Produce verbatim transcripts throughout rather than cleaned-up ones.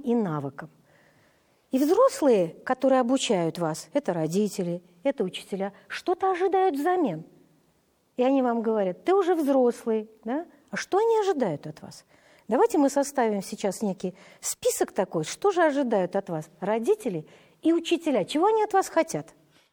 и навыкам. И взрослые, которые обучают вас, это родители, это учителя, что-то ожидают взамен. И они вам говорят: ты уже взрослый, да? А что они ожидают от вас? Давайте мы составим сейчас некий список такой, что же ожидают от вас родители и учителя, чего они от вас хотят?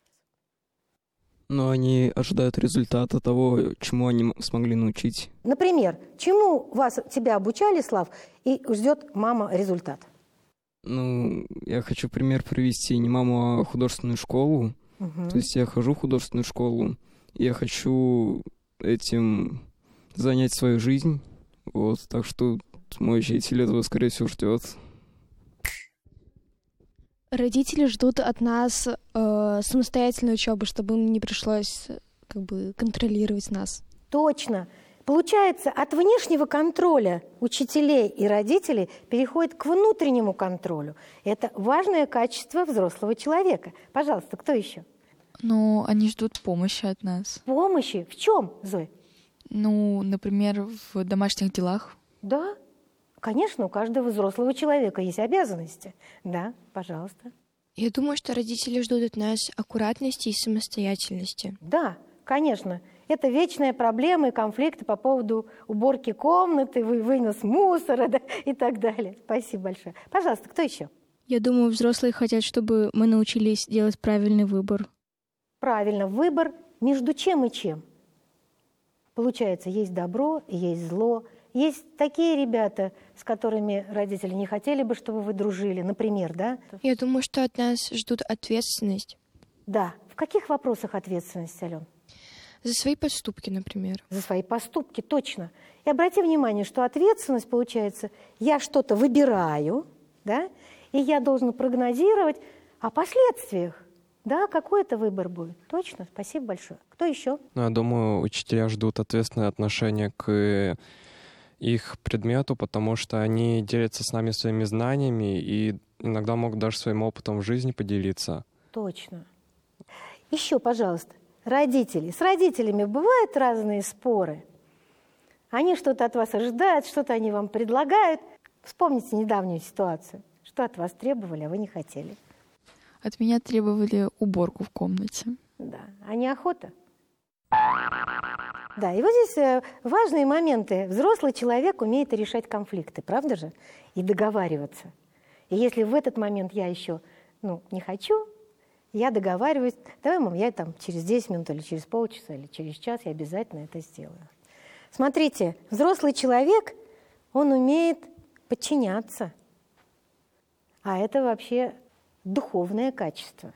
Но они ожидают результата того, чему они смогли научить. Например, чему вас, тебя обучали, Слав, и ждет мама результат? Ну, я хочу пример привести, не маму, а художественную школу. Угу. То есть я хожу в художественную школу, и я хочу этим занять свою жизнь. Вот, так что мой учитель этого, скорее всего, ждет. Родители ждут от нас э, самостоятельной учебы, чтобы им не пришлось как бы контролировать нас. Точно. Получается, от внешнего контроля учителей и родителей переходит к внутреннему контролю. Это важное качество взрослого человека. Пожалуйста, кто еще? Ну, они ждут помощи от нас. Помощи? В чем, Зоя? Ну, например, в домашних делах. Да, конечно, у каждого взрослого человека есть обязанности. Да, пожалуйста. Я думаю, что родители ждут от нас аккуратности и самостоятельности. Да, конечно. Это вечная проблема и конфликты по поводу уборки комнаты, вы- вынос мусора, да, и так далее. Спасибо большое. Пожалуйста, кто еще? Я думаю, взрослые хотят, чтобы мы научились делать правильный выбор. Правильно, выбор между чем и чем. Получается, есть добро, есть зло. Есть такие ребята, с которыми родители не хотели бы, чтобы вы дружили, например, да? Я думаю, что от нас ждут ответственность. Да. В каких вопросах ответственность, Ален? За свои поступки, например. За свои поступки, точно. И обрати внимание, что ответственность, получается, я что-то выбираю, да, и я должен прогнозировать о последствиях. Да, какой это выбор будет. Точно, спасибо большое. Кто еще? Ну, я думаю, учителя ждут ответственное отношение к их предмету, потому что они делятся с нами своими знаниями и иногда могут даже своим опытом в жизни поделиться. Точно. Еще, пожалуйста, родители. С родителями бывают разные споры. Они что-то от вас ожидают, что-то они вам предлагают. Вспомните недавнюю ситуацию. Что от вас требовали, а вы не хотели. От меня требовали уборку в комнате. Да, а неохота? Да, и вот здесь э, важные моменты. Взрослый человек умеет решать конфликты, правда же? И договариваться. И если в этот момент я еще ну, не хочу, я договариваюсь. Давай, мам, я там через десять минут или через полчаса или через час я обязательно это сделаю. Смотрите, взрослый человек, он умеет подчиняться. А это вообще духовное качество.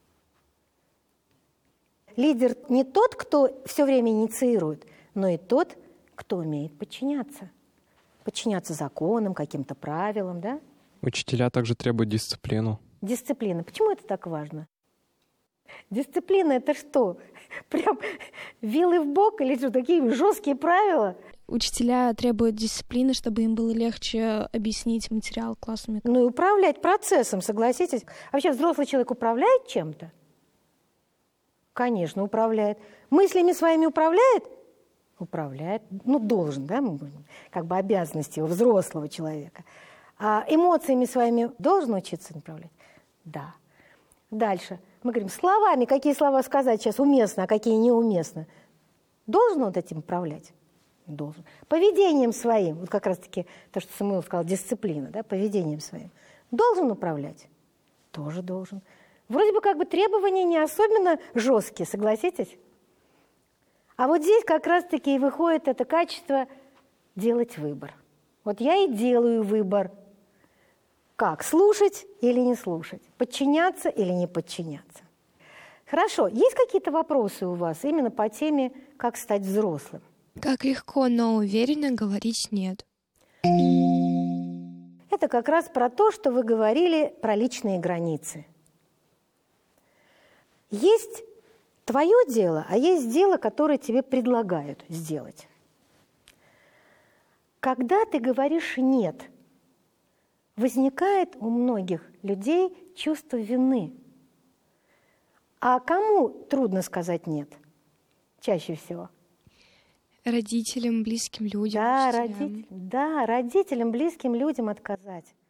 Лидер не тот, кто все время инициирует, но и тот, кто умеет подчиняться. Подчиняться законам, каким-то правилам, да? Учителя также требуют дисциплину. Дисциплина. Почему это так важно? Дисциплина – это что? Прям вилы в бок или что, такие жесткие правила? Учителя требуют дисциплины, чтобы им было легче объяснить материал классным. Ну и управлять процессом, согласитесь. Вообще взрослый человек управляет чем-то? Конечно, управляет. Мыслями своими управляет? Управляет. Ну, должен, да, как бы обязанности его взрослого человека. А эмоциями своими должен учиться управлять? Да. Дальше. Мы говорим, словами, какие слова сказать сейчас уместно, а какие неуместно. Должен он этим управлять? Должен. Поведением своим, вот как раз-таки то, что Самуил сказал, дисциплина, да, поведением своим. Должен управлять? Тоже должен. Вроде бы как бы требования не особенно жесткие, согласитесь? А вот здесь как раз-таки и выходит это качество делать выбор. Вот я и делаю выбор. Как? Слушать или не слушать? Подчиняться или не подчиняться? Хорошо. Есть какие-то вопросы у вас именно по теме «Как стать взрослым»? Как легко, но уверенно говорить «нет». Это как раз про то, что вы говорили про личные границы. Есть твое дело, а есть дело, которое тебе предлагают сделать. Когда ты говоришь «нет», возникает у многих людей чувство вины. А кому трудно сказать «нет» чаще всего? Родителям, близким людям. Да, учителям. родитель, да, родителям, близким людям отказать.